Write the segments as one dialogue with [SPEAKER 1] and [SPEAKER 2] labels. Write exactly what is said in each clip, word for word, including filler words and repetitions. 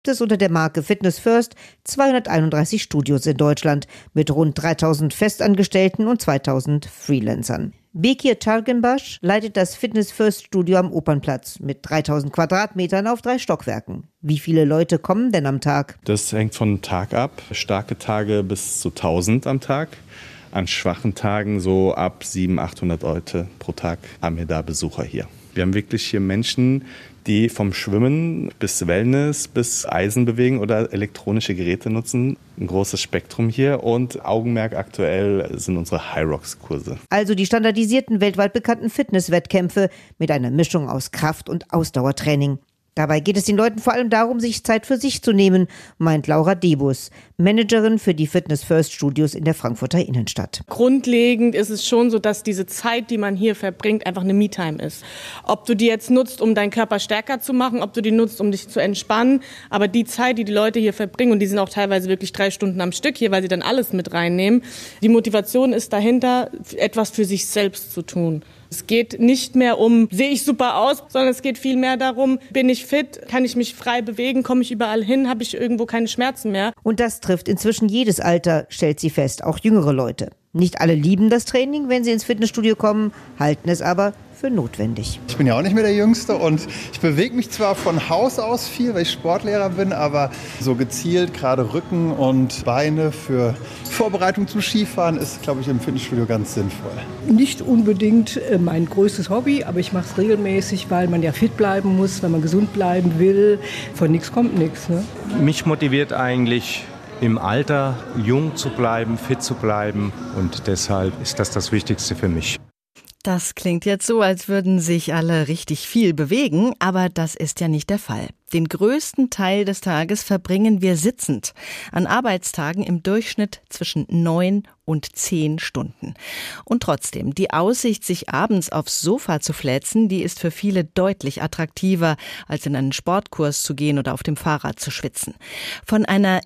[SPEAKER 1] es unter der Marke Fitness First zweihunderteinunddreißig Studios in Deutschland mit rund dreitausend Festangestellten und zweitausend Freelancern. Bekir Targenbaş leitet das Fitness First Studio am Opernplatz mit dreitausend Quadratmetern auf drei Stockwerken. Wie viele Leute kommen denn am Tag?
[SPEAKER 2] Das hängt von Tag ab. Starke Tage bis zu tausend am Tag. An schwachen Tagen so ab siebenhundert, achthundert Leute pro Tag haben wir da Besucher hier. Wir haben wirklich hier Menschen, die vom Schwimmen bis Wellness bis Eisen bewegen oder elektronische Geräte nutzen. Ein großes Spektrum hier und Augenmerk aktuell sind unsere High-Rocks-Kurse.
[SPEAKER 1] Also die standardisierten, weltweit bekannten Fitnesswettkämpfe mit einer Mischung aus Kraft- und Ausdauertraining. Dabei geht es den Leuten vor allem darum, sich Zeit für sich zu nehmen, meint Laura Debus, Managerin für die Fitness First Studios in der Frankfurter Innenstadt.
[SPEAKER 3] Grundlegend ist es schon so, dass diese Zeit, die man hier verbringt, einfach eine Me-Time ist. Ob du die jetzt nutzt, um deinen Körper stärker zu machen, ob du die nutzt, um dich zu entspannen, aber die Zeit, die die Leute hier verbringen, und die sind auch teilweise wirklich drei Stunden am Stück hier, weil sie dann alles mit reinnehmen, die Motivation ist dahinter, etwas für sich selbst zu tun. Es geht nicht mehr um, sehe ich super aus, sondern es geht vielmehr darum, bin ich fit, kann ich mich frei bewegen, komme ich überall hin, habe ich irgendwo keine Schmerzen mehr.
[SPEAKER 1] Und das trifft inzwischen jedes Alter, stellt sie fest, auch jüngere Leute. Nicht alle lieben das Training, wenn sie ins Fitnessstudio kommen, halten es aber für notwendig.
[SPEAKER 4] Ich bin ja auch nicht mehr der Jüngste und ich bewege mich zwar von Haus aus viel, weil ich Sportlehrer bin, aber so gezielt, gerade Rücken und Beine für Vorbereitung zum Skifahren ist, glaube ich, im Fitnessstudio ganz sinnvoll.
[SPEAKER 5] Nicht unbedingt mein größtes Hobby, aber ich mache es regelmäßig, weil man ja fit bleiben muss, wenn man gesund bleiben will. Von nichts kommt nichts. Ne?
[SPEAKER 6] Mich motiviert eigentlich, im Alter jung zu bleiben, fit zu bleiben, und deshalb ist das das Wichtigste für mich.
[SPEAKER 7] Das klingt jetzt so, als würden sich alle richtig viel bewegen, aber das ist ja nicht der Fall. Den größten Teil des Tages verbringen wir sitzend, an Arbeitstagen im Durchschnitt zwischen neun und zehn Stunden. Und trotzdem, die Aussicht, sich abends aufs Sofa zu fläzen, die ist für viele deutlich attraktiver, als in einen Sportkurs zu gehen oder auf dem Fahrrad zu schwitzen. Von einer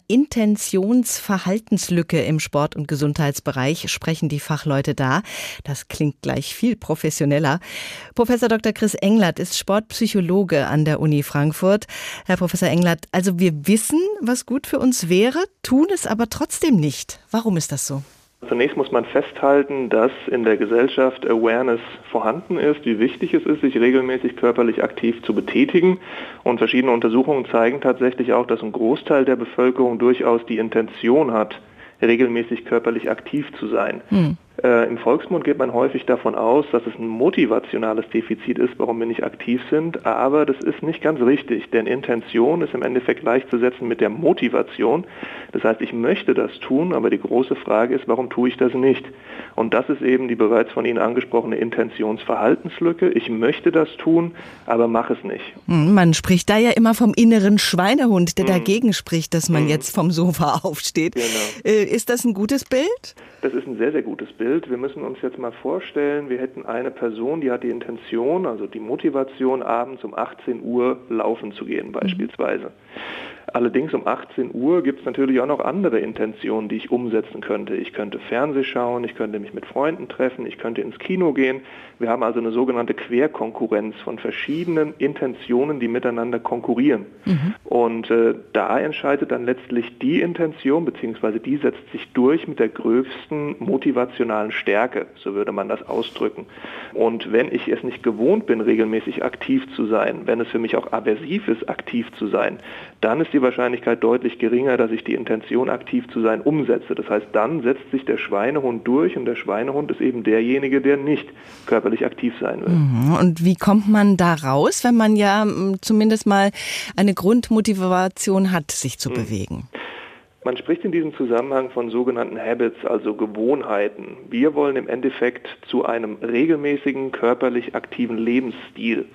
[SPEAKER 7] Intentionsverhaltenslücke im Sport- und Gesundheitsbereich sprechen die Fachleute da. Das klingt gleich viel professioneller. Professor Doktor Chris Englert ist Sportpsychologe an der Uni Frankfurt. Herr Professor Englert, also wir wissen, was gut für uns wäre, tun es aber trotzdem nicht. Warum ist das so?
[SPEAKER 8] Zunächst muss man festhalten, dass in der Gesellschaft Awareness vorhanden ist, wie wichtig es ist, sich regelmäßig körperlich aktiv zu betätigen. Und verschiedene Untersuchungen zeigen tatsächlich auch, dass ein Großteil der Bevölkerung durchaus die Intention hat, regelmäßig körperlich aktiv zu sein. Hm. Äh, Im Volksmund geht man häufig davon aus, dass es ein motivationales Defizit ist, warum wir nicht aktiv sind, aber das ist nicht ganz richtig, denn Intention ist im Endeffekt gleichzusetzen mit der Motivation. Das heißt, ich möchte das tun, aber die große Frage ist, warum tue ich das nicht? Und das ist eben die bereits von Ihnen angesprochene Intentionsverhaltenslücke. Ich möchte das tun, aber mache es nicht.
[SPEAKER 7] Man spricht da ja immer vom inneren Schweinehund, der hm. dagegen spricht, dass man hm. jetzt vom Sofa aufsteht. Genau. Äh, ist das ein gutes Bild?
[SPEAKER 8] Das ist ein sehr, sehr gutes Bild. Wir müssen uns jetzt mal vorstellen, wir hätten eine Person, die hat die Intention, also die Motivation, abends um achtzehn Uhr laufen zu gehen beispielsweise. Allerdings um achtzehn Uhr gibt es natürlich auch noch andere Intentionen, die ich umsetzen könnte. Ich könnte Fernseh schauen, ich könnte mich mit Freunden treffen, ich könnte ins Kino gehen. Wir haben also eine sogenannte Querkonkurrenz von verschiedenen Intentionen, die miteinander konkurrieren. Mhm. Und äh, da entscheidet dann letztlich die Intention, beziehungsweise die setzt sich durch mit der größten motivationalen Stärke, so würde man das ausdrücken. Und wenn ich es nicht gewohnt bin, regelmäßig aktiv zu sein, wenn es für mich auch aversiv ist, aktiv zu sein, dann ist die Wahrscheinlichkeit deutlich geringer, dass ich die Intention, aktiv zu sein, umsetze. Das heißt, dann setzt sich der Schweinehund durch und der Schweinehund ist eben derjenige, der nicht körperlich aktiv sein will.
[SPEAKER 7] Und wie kommt man da raus, wenn man ja zumindest mal eine Grundmotivation hat, sich zu mhm. bewegen?
[SPEAKER 8] Man spricht in diesem Zusammenhang von sogenannten Habits, also Gewohnheiten. Wir wollen im Endeffekt zu einem regelmäßigen, körperlich aktiven Lebensstil.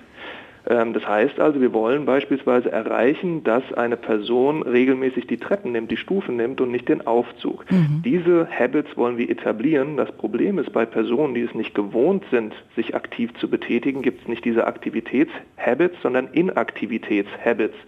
[SPEAKER 8] Das heißt also, wir wollen beispielsweise erreichen, dass eine Person regelmäßig die Treppen nimmt, die Stufen nimmt und nicht den Aufzug. Mhm. Diese Habits wollen wir etablieren. Das Problem ist, bei Personen, die es nicht gewohnt sind, sich aktiv zu betätigen, gibt es nicht diese Aktivitätshabits, sondern Inaktivitätshabits.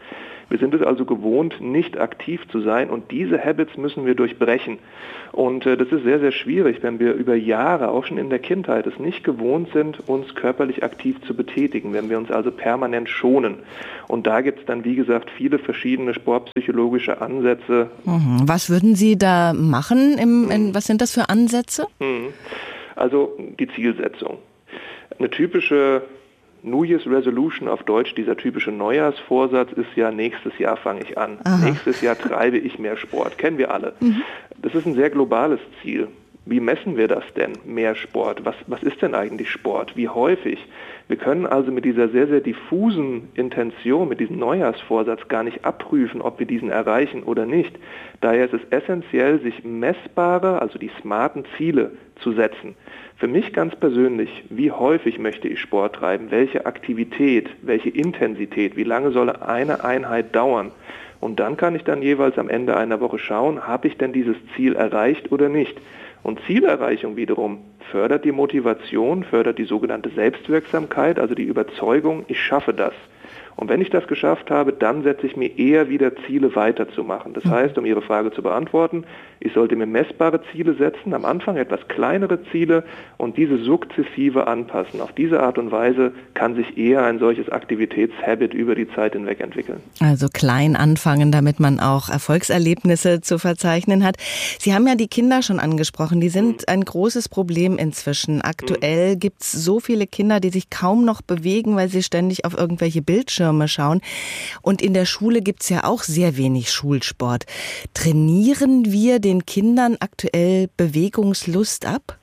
[SPEAKER 8] Wir sind es also gewohnt, nicht aktiv zu sein und diese Habits müssen wir durchbrechen. Und äh, das ist sehr, sehr schwierig, wenn wir über Jahre, auch schon in der Kindheit, es nicht gewohnt sind, uns körperlich aktiv zu betätigen, wenn wir uns also permanent schonen. Und da gibt es dann, wie gesagt, viele verschiedene sportpsychologische Ansätze.
[SPEAKER 7] Mhm. Was würden Sie da machen? Im, in, was sind das für Ansätze?
[SPEAKER 8] Mhm. Also die Zielsetzung. Eine typische New Year's Resolution auf Deutsch, dieser typische Neujahrsvorsatz ist ja, nächstes Jahr fange ich an. Aha. Nächstes Jahr treibe ich mehr Sport. Kennen wir alle. Mhm. Das ist ein sehr globales Ziel. Wie messen wir das denn, mehr Sport? Was, was ist denn eigentlich Sport? Wie häufig? Wir können also mit dieser sehr, sehr diffusen Intention, mit diesem Neujahrsvorsatz gar nicht abprüfen, ob wir diesen erreichen oder nicht. Daher ist es essentiell, sich messbare, also die smarten Ziele zu setzen. Für mich ganz persönlich, wie häufig möchte ich Sport treiben? Welche Aktivität, welche Intensität? Wie lange soll eine Einheit dauern? Und dann kann ich dann jeweils am Ende einer Woche schauen, habe ich denn dieses Ziel erreicht oder nicht? Und Zielerreichung wiederum fördert die Motivation, fördert die sogenannte Selbstwirksamkeit, also die Überzeugung, ich schaffe das. Und wenn ich das geschafft habe, dann setze ich mir eher wieder Ziele weiterzumachen. Das heißt, um Ihre Frage zu beantworten, ich sollte mir messbare Ziele setzen, am Anfang etwas kleinere Ziele und diese sukzessive anpassen. Auf diese Art und Weise kann sich eher ein solches Aktivitätshabit über die Zeit hinweg entwickeln.
[SPEAKER 7] Also klein anfangen, damit man auch Erfolgserlebnisse zu verzeichnen hat. Sie haben ja die Kinder schon angesprochen, die sind ein großes Problem inzwischen. Aktuell gibt es so viele Kinder, die sich kaum noch bewegen, weil sie ständig auf irgendwelche Bildschirme schauen. Und in der Schule gibt es ja auch sehr wenig Schulsport. Trainieren wir den Kindern aktuell Bewegungslust ab?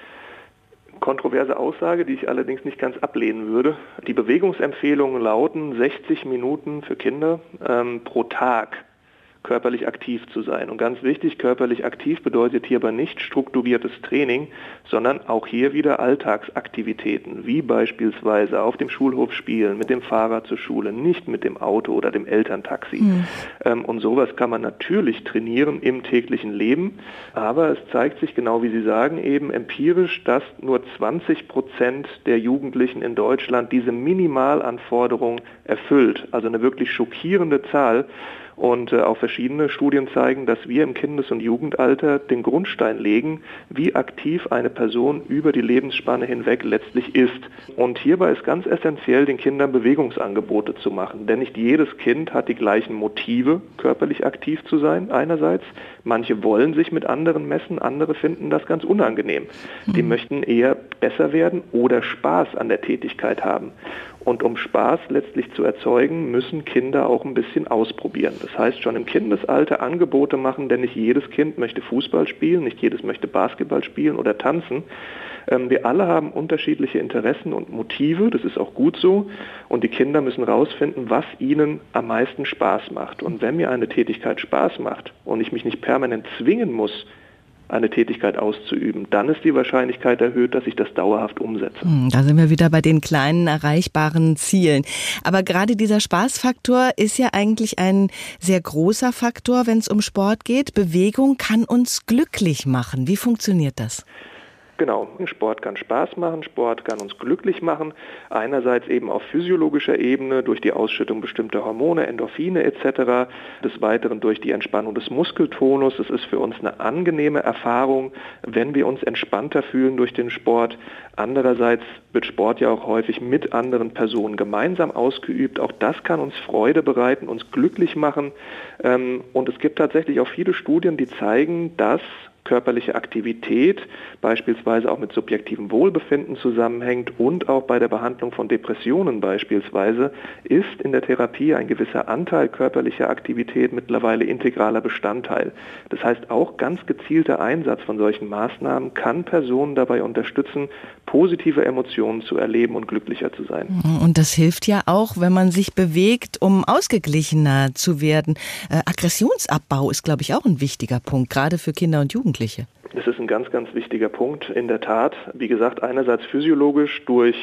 [SPEAKER 8] Kontroverse Aussage, die ich allerdings nicht ganz ablehnen würde. Die Bewegungsempfehlungen lauten sechzig Minuten für Kinder ähm, pro Tag körperlich aktiv zu sein. Und ganz wichtig, körperlich aktiv bedeutet hierbei nicht strukturiertes Training, sondern auch hier wieder Alltagsaktivitäten, wie beispielsweise auf dem Schulhof spielen, mit dem Fahrrad zur Schule, nicht mit dem Auto oder dem Elterntaxi. Mhm. Ähm, und sowas kann man natürlich trainieren im täglichen Leben, aber es zeigt sich, genau wie Sie sagen, eben empirisch, dass nur zwanzig Prozent der Jugendlichen in Deutschland diese Minimalanforderung erfüllt. Also eine wirklich schockierende Zahl. Und äh, auch verschiedene Studien zeigen, dass wir im Kindes- und Jugendalter den Grundstein legen, wie aktiv eine Person über die Lebensspanne hinweg letztlich ist. Und hierbei ist ganz essentiell, den Kindern Bewegungsangebote zu machen. Denn nicht jedes Kind hat die gleichen Motive, körperlich aktiv zu sein einerseits. Manche wollen sich mit anderen messen, andere finden das ganz unangenehm. Die möchten eher besser werden oder Spaß an der Tätigkeit haben. Und um Spaß letztlich zu erzeugen, müssen Kinder auch ein bisschen ausprobieren. Das heißt, schon im Kindesalter Angebote machen, denn nicht jedes Kind möchte Fußball spielen, nicht jedes möchte Basketball spielen oder tanzen. Wir alle haben unterschiedliche Interessen und Motive, das ist auch gut so. Und die Kinder müssen rausfinden, was ihnen am meisten Spaß macht. Und wenn mir eine Tätigkeit Spaß macht und ich mich nicht permanent zwingen muss, eine Tätigkeit auszuüben, dann ist die Wahrscheinlichkeit erhöht, dass ich das dauerhaft umsetze.
[SPEAKER 7] Da sind wir wieder bei den kleinen, erreichbaren Zielen. Aber gerade dieser Spaßfaktor ist ja eigentlich ein sehr großer Faktor, wenn es um Sport geht. Bewegung kann uns glücklich machen. Wie funktioniert das?
[SPEAKER 8] Genau, Sport kann Spaß machen, Sport kann uns glücklich machen. Einerseits eben auf physiologischer Ebene durch die Ausschüttung bestimmter Hormone, Endorphine et cetera. Des Weiteren durch die Entspannung des Muskeltonus. Es ist für uns eine angenehme Erfahrung, wenn wir uns entspannter fühlen durch den Sport. Andererseits wird Sport ja auch häufig mit anderen Personen gemeinsam ausgeübt. Auch das kann uns Freude bereiten, uns glücklich machen. Und es gibt tatsächlich auch viele Studien, die zeigen, dass körperliche Aktivität beispielsweise auch mit subjektivem Wohlbefinden zusammenhängt und auch bei der Behandlung von Depressionen beispielsweise ist in der Therapie ein gewisser Anteil körperlicher Aktivität mittlerweile integraler Bestandteil. Das heißt, auch ganz gezielter Einsatz von solchen Maßnahmen kann Personen dabei unterstützen, positive Emotionen zu erleben und glücklicher zu sein.
[SPEAKER 7] Und das hilft ja auch, wenn man sich bewegt, um ausgeglichener zu werden. Äh, Aggressionsabbau ist, glaube ich, auch ein wichtiger Punkt, gerade für Kinder und Jugendliche.
[SPEAKER 8] Das ist ein ganz, ganz wichtiger Punkt, in der Tat. Wie gesagt, einerseits physiologisch durch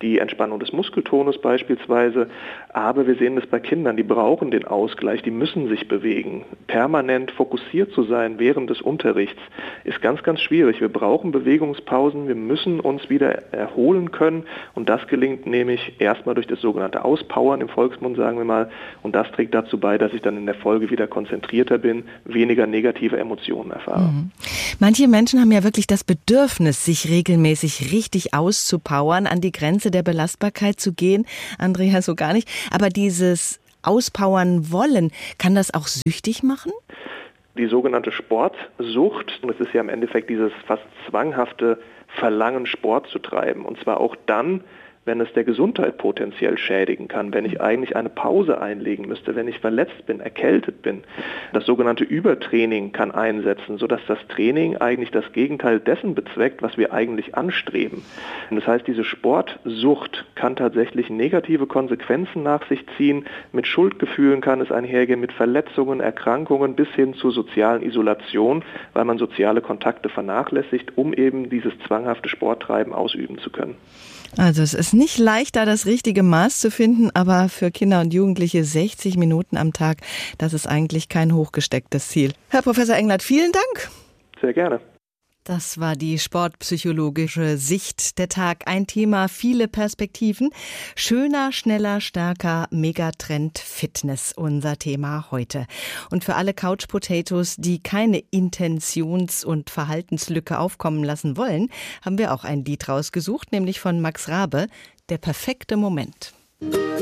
[SPEAKER 8] die Entspannung des Muskeltonus beispielsweise. Aber wir sehen das bei Kindern, die brauchen den Ausgleich, die müssen sich bewegen. Permanent fokussiert zu sein während des Unterrichts ist ganz, ganz schwierig. Wir brauchen Bewegungspausen, wir müssen uns wieder erholen können und das gelingt nämlich erstmal durch das sogenannte Auspowern, im Volksmund sagen wir mal, und das trägt dazu bei, dass ich dann in der Folge wieder konzentrierter bin, weniger negative Emotionen erfahre.
[SPEAKER 7] Mhm. Manche Menschen haben ja wirklich das Bedürfnis, sich regelmäßig richtig auszupowern, an die Grenze der Belastbarkeit zu gehen. Andrea so gar nicht. Aber dieses Auspowern wollen, kann das auch süchtig machen?
[SPEAKER 8] Die sogenannte Sportsucht, und es ist ja im Endeffekt dieses fast zwanghafte Verlangen, Sport zu treiben. Und zwar auch dann, wenn es der Gesundheit potenziell schädigen kann, wenn ich eigentlich eine Pause einlegen müsste, wenn ich verletzt bin, erkältet bin. Das sogenannte Übertraining kann einsetzen, sodass das Training eigentlich das Gegenteil dessen bezweckt, was wir eigentlich anstreben. Und das heißt, diese Sportsucht kann tatsächlich negative Konsequenzen nach sich ziehen. Mit Schuldgefühlen kann es einhergehen, mit Verletzungen, Erkrankungen bis hin zur sozialen Isolation, weil man soziale Kontakte vernachlässigt, um eben dieses zwanghafte Sporttreiben ausüben zu können.
[SPEAKER 7] Also es ist nicht leicht, da das richtige Maß zu finden, aber für Kinder und Jugendliche sechzig Minuten am Tag, das ist eigentlich kein hochgestecktes Ziel. Herr Professor Englert, vielen Dank.
[SPEAKER 8] Sehr gerne.
[SPEAKER 7] Das war die sportpsychologische Sicht. Der Tag, ein Thema, viele Perspektiven. Schöner, schneller, stärker, Megatrend Fitness, unser Thema heute. Und für alle Couch Potatoes, die keine Intentions- und Verhaltenslücke aufkommen lassen wollen, haben wir auch ein Lied rausgesucht, nämlich von Max Rabe, Der perfekte Moment.